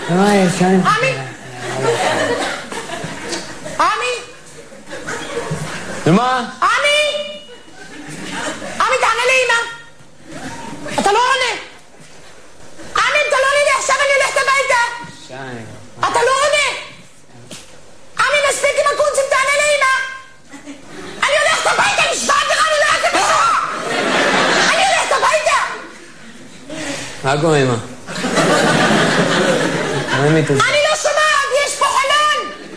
עמי! עמי! ומה? עמי! עמי, תענה לאמא! אתה לא עונה! עמי, אתה לא עונה לי עכשיו, אני הולכת הביתה! אתה לא עונה! עמי, מספיק עם הקונצים, תענה לאמא! אני הולכת הביתה, נשבעת לך, אני הולכת הביתה! אני הולכת הביתה! מה קורה, אמא? אני לא שומעת, יש פה חלון!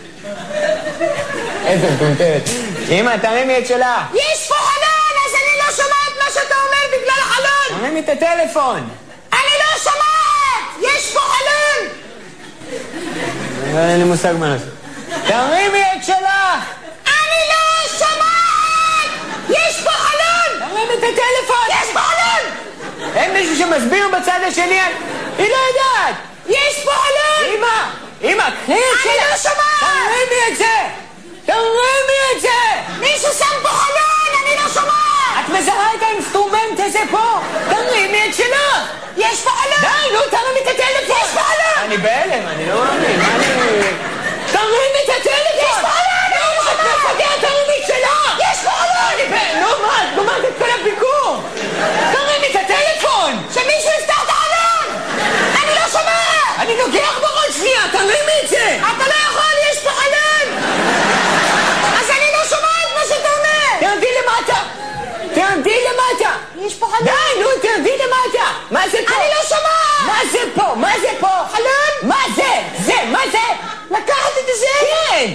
איזה מטומטמת. אמא, תרימי את שלה. יש פה חלון, אז אני לא שומעת מה שאתה אומר בגלל החלון! תרימי את הטלפון. אני לא שומעת! יש פה חלון! אין לי מושג מה לעשות. תרימי את שלך! אני לא שומעת! יש פה חלון! תרימי את הטלפון! יש פה חלון! אין מישהו שמסביר בצד השני? היא לא יודעת! יש פה חלון! אמא, קחי את שלך! אני לא שומעת! תרימי את זה! תרימי את זה! מישהו שם פה חלון! אני לא שומעת! את מזהה את האינסטרומנט הזה פה! תרימי את שלך! יש פה חלון! די, נו, תרימי את הטלפון! יש פה חלון! אני בהלם, אני לא מאמין, מה אני... תרימי את הטלפון! יש פה חלון! נו, את מפגרת, תרימי את שלך! יש פה חלון! נו, מה? את גומרת את כל הביקור! תרימי את הטלפון! שמישהו יפתח את החלון! אני לא שומעת! אני לוקח בראש שנייה, תרימי את זה! אתה לא יכול, יש פה חלון! אז אני לא שומעת מה שאתה אומר! תרדי למטה! תרדי למטה! יש פה חלון! די, נו, תרדי למטה! מה זה פה? אני לא שומעת! מה זה פה? מה זה פה? חלון? מה זה? זה, מה זה? לקחת את זה? כן!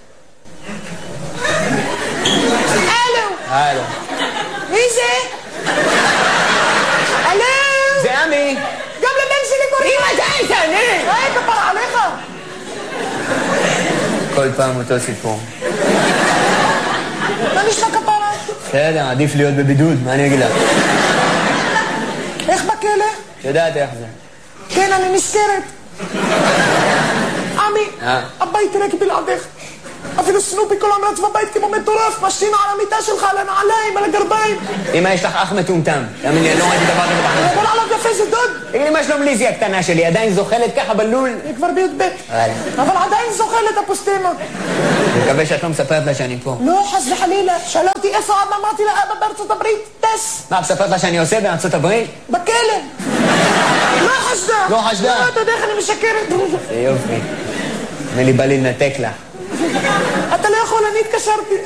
הלו! מי זה? הלו! זה עמי! גם לבן שלי קוראים! אמא, די, תענה! היי, כפרה עליך! כל פעם אותו סיפור. מה נשמע כפרה? בסדר, עדיף להיות בבידוד, מה אני אגיד לך? איך בכלא? את יודעת איך זה. כן, אני נזכרת. עמי, אה? הבית ריק בלעדיך. אפילו סנופי כל המרץ בבית כמו מטורף, משתין על המיטה שלך, על הנעליים, על הגרביים. אמא, יש לך אח מטומטם. תאמין לי, אני לא ראיתי דבר כזה בחיים. אבל עליו יפה זה דוד. תגיד לי, מה שלום ליזי הקטנה שלי? עדיין זוחלת ככה בלול? היא כבר בי"ב. אבל עדיין זוחלת הפוסטמה. אני מקווה שאת לא מספרת לה שאני פה. לא, חס וחלילה. שאלה אותי איפה אבא, אמרתי לה, אבא בארצות הברית, טס. מה, מספרת לה שאני עושה בארצות הברית? בכלא. לא חשדה. לא חשדה? לא, אתה יודע איך אני משקרת. זה יופי. לי בא לי לנתק לה. אתה לא יכול, אני התקשרתי.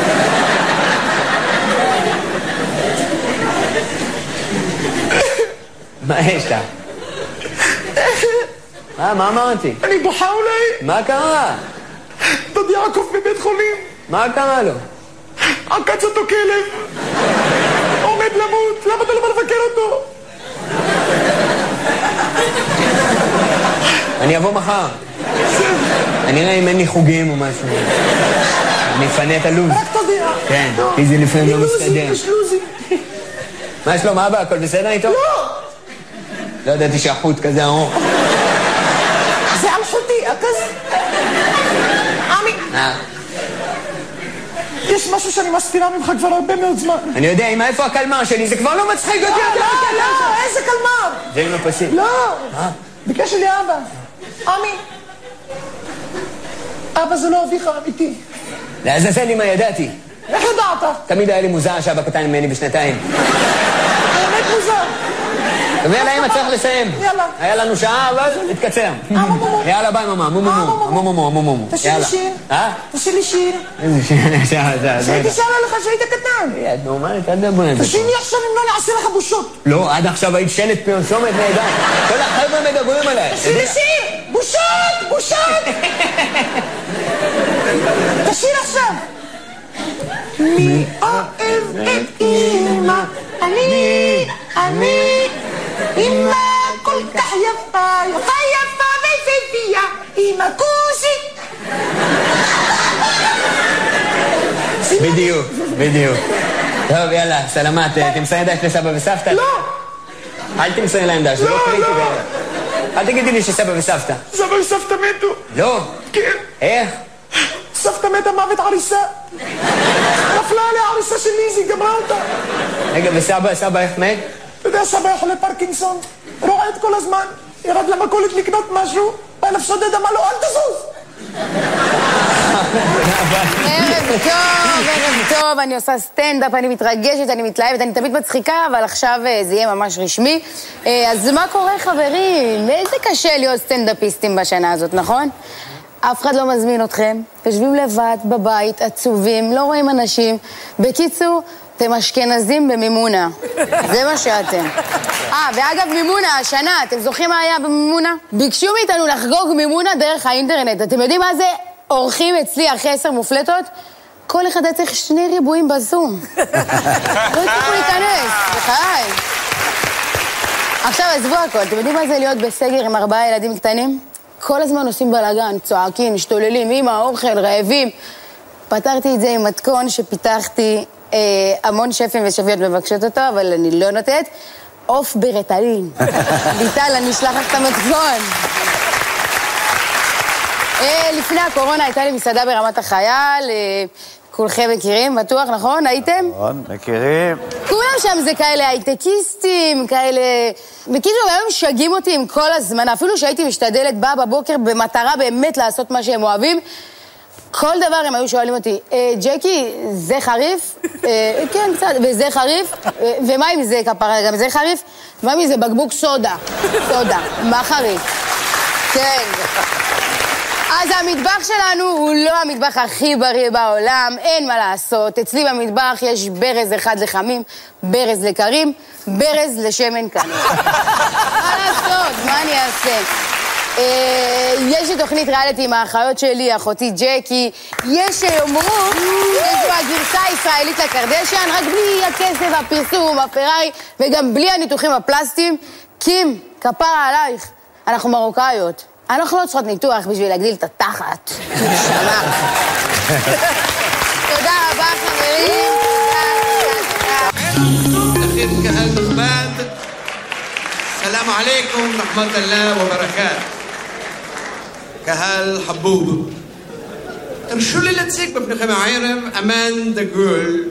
מה יש לה? מה אמרתי? אני בוכה אולי. מה קרה? דוד יעקב בבית חולים. מה קרה לו? עקץ אותו כלב. עומד למות. למה אתה לא בא לבקר אותו? אני אבוא מחר. אני אראה אם אין לי חוגים או משהו. אני אפנה את הלו"ז. רק תודיע. כן, כי זה לפעמים לא מסתדר. יש לוזי. מה שלום אבא? הכל בסדר איתו? לא! לא ידעתי שהחוט כזה ארוך. זה על חוטי, כזה. עמי, יש משהו שאני מסתירה ממך כבר הרבה מאוד זמן. אני יודע, אמא, איפה הקלמר שלי? זה כבר לא מצחיק אותי. לא, איזה קלמר? זה עם הפסים. לא, ביקש לי אבא. עמי, אבא זה לא אביך האמיתי. לעזאזל אמא, ידעתי. איך ידעת? תמיד היה לי מוזר שאבא קטן ממני בשנתיים. באמת מוזר. טוב, יאללה, אמא, צריך לסיים. יאללה. היה לנו שעה, ואז נתקצר. יאללה, ביי, ממה. מומו. תשאיר לי שיר. תשאיר לי שיר. איזה שיר? שהייתי שרה לך שהיית קטן. את נורמלית, אל תדברי על זה. תשאיר לי עכשיו אם לא נעשה לך בושות. לא, עד עכשיו היית שלט פרסומת נהדר. כל החבר'ה מדברים עליי. תשאיר לי שיר. בושות. תשאיר עכשיו. מי אוהב את אמא? אני, אמא כל כך יפה ויפהפייה, אמא כוסי. בדיוק. טוב, יאללה, סלמת, תמסרי דש לסבא וסבתא? לא. אל תמסרי להם דש, זה לא קריטי. אל תגידי לי שסבא וסבתא. סבא וסבתא מתו. לא. כן. איך? סבתא מתה מוות עריסה. נפלה עליה עריסה של ליזי, גמרה אותה. רגע, וסבא איך מת? אתה יודע, סבא היה חולה פרקינסון, רועד כל הזמן, ירד למכולת לקנות משהו, בא אלף שודד, אמר לו, אל תזוז. ערב טוב, אני עושה סטנדאפ, אני מתרגשת, אני מתלהבת, אני תמיד מצחיקה, אבל עכשיו זה יהיה ממש רשמי. אז מה קורה, חברים? איזה קשה להיות סטנדאפיסטים בשנה הזאת, נכון? אף אחד לא מזמין אתכם, יושבים לבד בבית, עצובים, לא רואים אנשים. בקיצור, אתם אשכנזים במימונה. זה מה שאתם. ואגב, מימונה, השנה, אתם זוכרים מה היה במימונה? ביקשו מאיתנו לחגוג מימונה דרך האינטרנט. אתם יודעים מה זה? אורחים אצלי אחרי 10 מופלטות? כל אחד היה צריך 2 ריבועים בזום. לא הצליחו להיכנס, בחיי. עכשיו, עזבו הכל. אתם יודעים מה זה להיות בסגר עם 4 ילדים קטנים? כל הזמן עושים בלגן, צועקים, משתוללים, אמא, אוכל, רעבים. פתרתי את זה עם מתכון שפיתחתי, המון שפים ושפיות מבקשות אותו, אבל אני לא נותנת. עוף ברטלין. ביטל, אני אשלח לך את המתכון. לפני הקורונה הייתה לי מסעדה ברמת החייל, כולכם מכירים, בטוח, נכון? הייתם? נכון, מכירים. כולם שם זה כאלה הייטקיסטים, כאלה... בקיצור, היום משגעים אותי עם כל הזמן, אפילו שהייתי משתדלת באה בבוקר במטרה באמת לעשות מה שהם אוהבים, כל דבר הם היו שואלים אותי, ג'קי, זה חריף? כן, קצת, וזה חריף? ומה אם זה כפרה, גם זה חריף? ומה אם זה בקבוק סודה? סודה, מה חריף? כן. אז המטבח שלנו הוא לא המטבח הכי בריא בעולם, אין מה לעשות. אצלי במטבח יש ברז אחד לחמים, ברז לקרים, ברז לשמן קנה. מה לעשות? מה אני אעשה? יש לי תוכנית ריאליטי עם האחיות שלי, אחותי ג'קי. יש שיאמרו, יש לו הגרסה הישראלית לקרדשיאן, רק בלי הכסף, הפרסום, הפרארי, וגם בלי הניתוחים הפלסטיים. קים, כפרה עלייך, אנחנו מרוקאיות. אנחנו לא צריכות ניתוח בשביל להגדיל את התחת. תודה רבה, חברים. לכן קהל נכבד, סלאם עליכום, רחמת אללה וברקאת. קהל חבוב. תרשו לי להציג בפניכם הערב אמן דגול.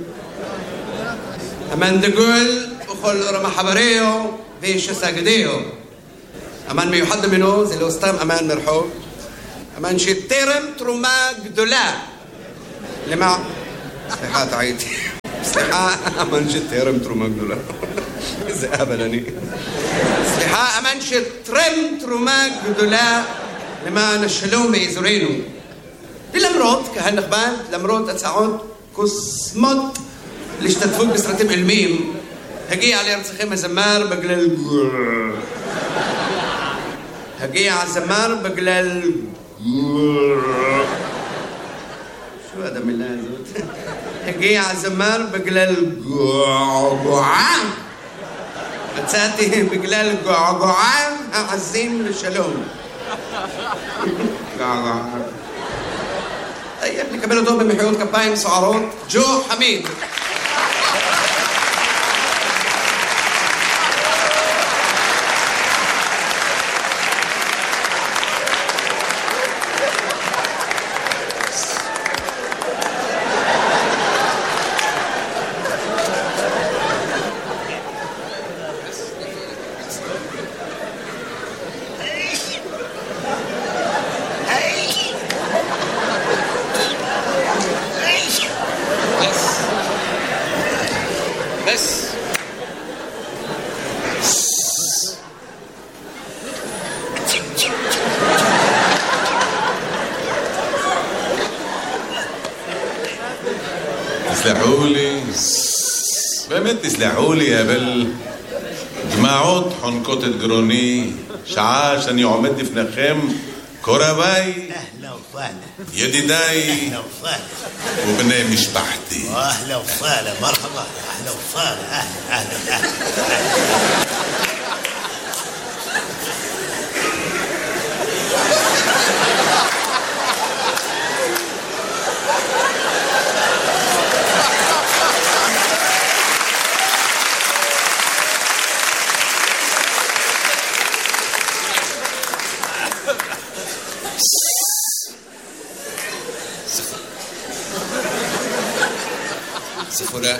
אמן דגול וכל רמח חבריו ושסגדיו. אמן מיוחד ממנו, זה לא סתם אמן מרחוב. אמן שתרם תרומה גדולה. למה? סליחה, טעיתי. סליחה, אמן שתרם תרומה גדולה. איזה אבל אני. סליחה, אמן שתרם תרומה גדולה למען השלום באזורנו. ולמרות, קהל נכבד, למרות הצעות קוסמות להשתתפות בסרטים אילמים, הגיע לארצכם הזמר בגלל... הגיע הזמר בגלל... שו עד המילה הזאת? הגיע הזמר בגלל געגועה. מצאתי בגלל געגועה העזים לשלום. געגועה. נקבל אותו במחיאות כפיים סוערות, ג'ו חמיד. תסלחו לי, באמת תסלחו לי, אבל דמעות חונקות את גרוני, שעה שאני עומד לפניכם, קורביי, ידידיי ובני משפחתי. אהלה וסהלה, מרחבה, אהלה וסהלה, אהלה. ספורה.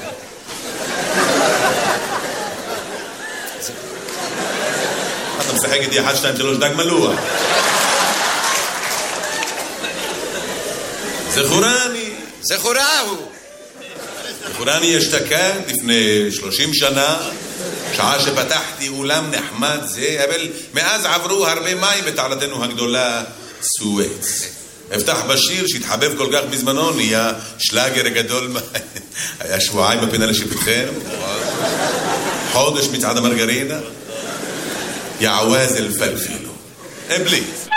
אתה משחק איתי 1, 2, 3 דג מלוח. זכורני אשתקד לפני 30 שנה, שעה שפתחתי אולם נחמד זה, אבל מאז עברו הרבה מים בתעלתנו הגדולה סואץ. אפתח בשיר שהתחבב כל כך בזמנו, נהיה שלאגר גדול, היה שבועיים בפינה לשפתכם, חודש מצעד המרגרינה, יעווז אל פלפלו. בלי.